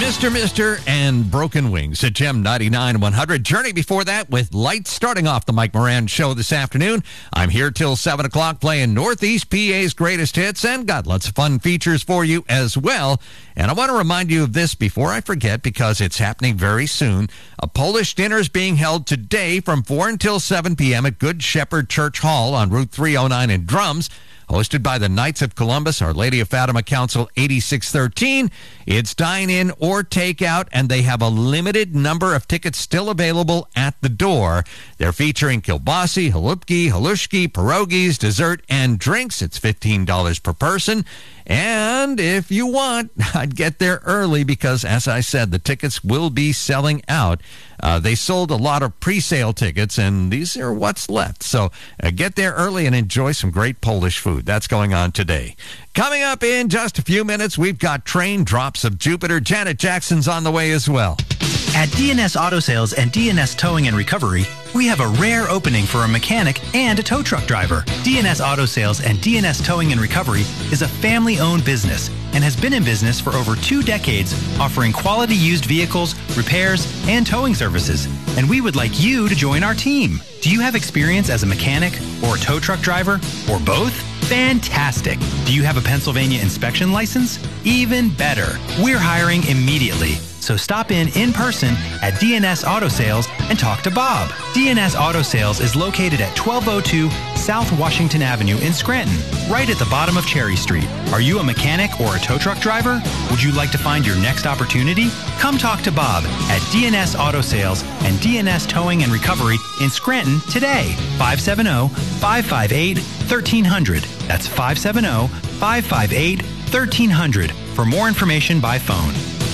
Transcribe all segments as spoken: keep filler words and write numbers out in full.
Mister Mister and Broken Wings at Gem ninety-nine one hundred. Journey before that with Lights starting off the Mike Moran Show this afternoon. I'm here till seven o'clock playing Northeast P A's greatest hits and got lots of fun features for you as well. And I want to remind you of this before I forget because it's happening very soon. A Polish dinner is being held today from four until seven p.m. at Good Shepherd Church Hall on Route three oh nine in Drums. Hosted by the Knights of Columbus, Our Lady of Fatima Council eighty-six thirteen. It's dine-in or takeout, and they have a limited number of tickets still available at the door. They're featuring kielbasi, halupki, halushki, pierogies, dessert, and drinks. It's fifteen dollars per person. And if you want, I'd get there early because, as I said, the tickets will be selling out. Uh, they sold a lot of pre-sale tickets, and these are what's left. So uh, get there early and enjoy some great Polish food. That's going on today. Coming up in just a few minutes, we've got Train Drops of Jupiter. Janet Jackson's on the way as well. At D N S Auto Sales and D N S Towing and Recovery, we have a rare opening for a mechanic and a tow truck driver. D N S Auto Sales and D N S Towing and Recovery is a family-owned business and has been in business for over two decades, offering quality used vehicles, repairs, and towing services. And we would like you to join our team. Do you have experience as a mechanic or a tow truck driver or both? Fantastic. Do you have a Pennsylvania inspection license? Even better. We're hiring immediately. So stop in in person at D N S Auto Sales and talk to Bob. D N S Auto Sales is located at twelve oh two South Washington Avenue in Scranton, right at the bottom of Cherry Street. Are you a mechanic or a tow truck driver? Would you like to find your next opportunity? Come talk to Bob at D N S Auto Sales and D N S Towing and Recovery in Scranton today. five seven zero, five five eight, one three zero zero. That's five seven zero, five five eight, one three zero zero for more information by phone.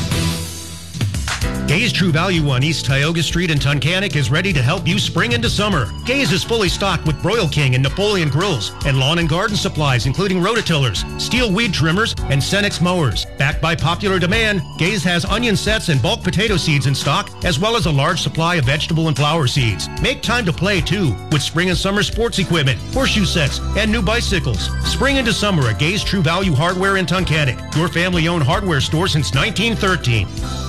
Gaze True Value on East Tioga Street in Tunkhannock is ready to help you spring into summer. Gaze is fully stocked with Broil King and Napoleon grills and lawn and garden supplies including rototillers, steel weed trimmers, and Cenex mowers. Backed by popular demand, Gaze has onion sets and bulk potato seeds in stock, as well as a large supply of vegetable and flower seeds. Make time to play, too, with spring and summer sports equipment, horseshoe sets, and new bicycles. Spring into summer at Gaze True Value Hardware in Tunkhannock, your family-owned hardware store since nineteen thirteen.